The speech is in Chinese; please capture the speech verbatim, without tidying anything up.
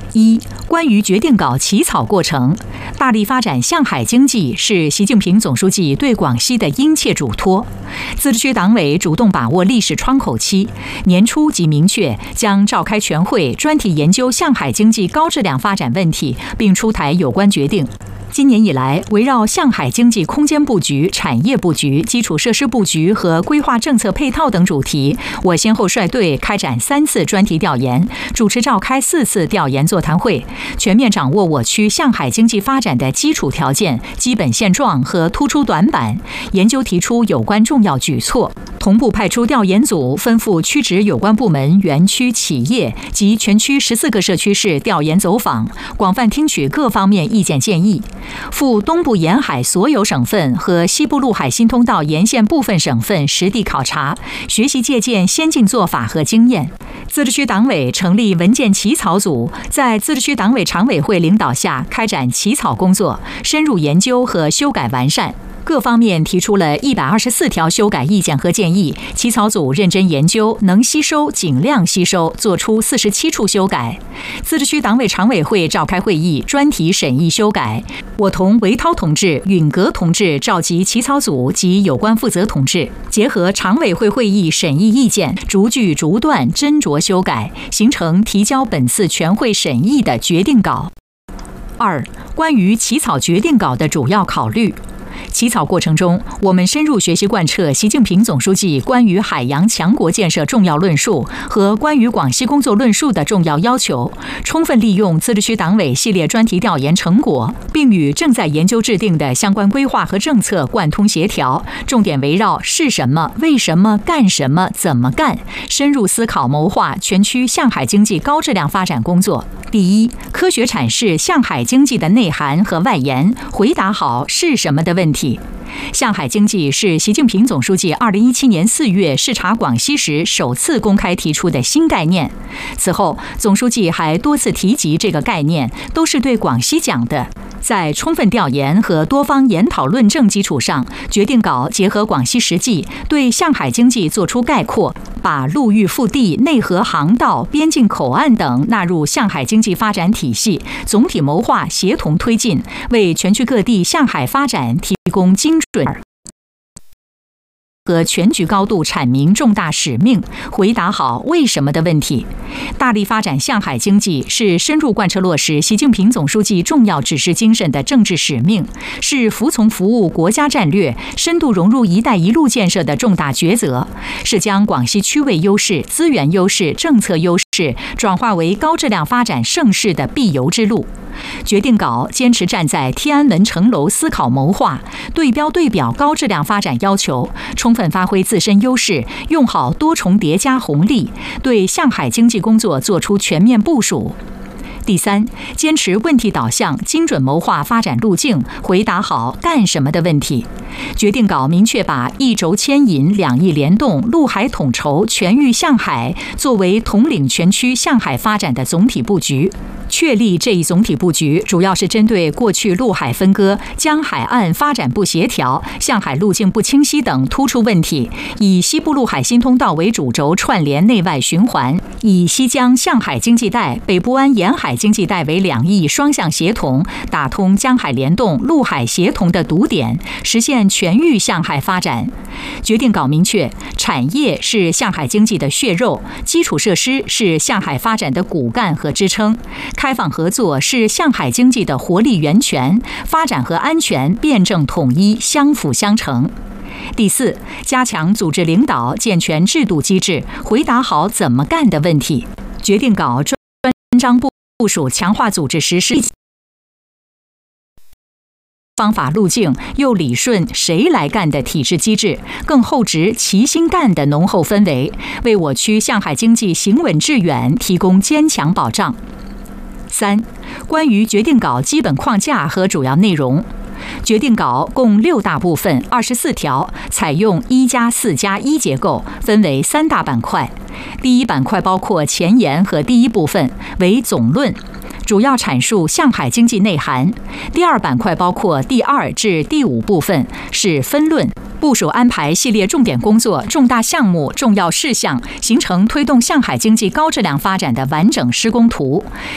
一、关于决定稿起草过程，大力发展向海经济是习近平总书记对广西的殷切嘱托。自治区党委主动把握历史窗口期，年初即明确将召开全会专题研究向海经济高质量发展问题，并出台有关决定。今年以来，围绕向海经济空间布局、产业布局、基础设施布局和规划政策配套等主题，我先后率队开展三次专题调研，主持召开四次调研座谈会，全面掌握我区向海经济发展的基础条件、基本现状和突出短板，研究提出有关重要举措，同步派出调研组，吩咐区直有关部门、园区、企业及全区十四个社区市调研走访，广泛听取各方面意见建议。赴东部沿海所有省份和西部陆海新通道沿线部分省份实地考察，学习借鉴先进做法和经验。自治区党委成立文件起草组，在自治区党委常委会领导下开展起草工作，深入研究和修改完善。各方面提出了一百二十四条修改意见和建议，起草组认真研究，能吸收尽量吸收，做出四十七处修改。自治区党委常委会召开会议，专题审议修改。我同韦涛同志、允格同志召集起草组及有关负责同志，结合常委会会议审议意见，逐句逐段斟酌修改，形成提交本次全会审议的决定稿。二、关于起草决定稿的主要考虑。起草过程中，我们深入学习贯彻习近平总书记关于海洋强国建设重要论述和关于广西工作论述的重要要求，充分利用自治区党委系列专题调研成果，并与正在研究制定的相关规划和政策贯通协调，重点围绕是什么、为什么、干什么、怎么干，深入思考谋划全区向海经济高质量发展工作。第一，科学阐释向海经济的内涵和外延，回答好是什么的问题。向海经济是习近平总书记二零一七年四月视察广西时首次公开提出的新概念。此后，总书记还多次提及这个概念，都是对广西讲的。在充分调研和多方研讨论证基础上，决定稿结合广西实际，对向海经济作出概括，把陆域腹地、内河航道、边境口岸等纳入向海经济发展体系，总体谋划协同推进，为全区各地向海发展提供精准和全局高度阐明重大使命，回答好为什么的问题。大力发展向海经济是深入贯彻落实习近平总书记重要指示精神的政治使命，是服从服务国家战略、深度融入“一带一路”建设的重大抉择，是将广西区位优势、资源优势、政策优势转化为高质量发展盛世的必由之路。决定稿坚持站在天安门城楼思考谋划，对标对表高质量发展要求，充分发挥自身优势，用好多重叠加红利，对向海经济工作作出全面部署。第三，坚持问题导向，精准谋划发展路径，回答好干什么的问题。决定稿明确把一轴牵引、两翼联动、陆海统筹、全域向海作为统领全区向海发展的总体布局。确立这一总体布局，主要是针对过去陆海分割、江海岸发展不协调、向海路径不清晰等突出问题，以西部陆海新通道为主轴串联内外循环，以西江向海经济带、北部湾沿海经济带为两翼双向协同，打通江海联动、陆海协同的堵点，实现全域向海发展。决定稿明确，产业是向海经济的血肉，基础设施是向海发展的骨干和支撑。开放合作是向海经济的活力源泉，发展和安全辩证统一相辅相成。第四，加强组织领导，健全制度机制，回答好怎么干的问题。决定稿专章部署强化组织实施方法路径，又理顺谁来干的体制机制，更厚植齐心干的浓厚氛围，为我区向海经济行稳致远提供坚强保障。三、关于决定稿基本框架和主要内容。决定稿共六大部分，二十四条，采用一加四加一结构，分为三大板块。第一板块包括前言和第一部分，为总论，主要阐述向海经济内涵。第二板块包括第二至第五部分，是分论，部署安排系列重点工作、重大项目、重要事项，形成推动向海经济高质量发展的完整施工图。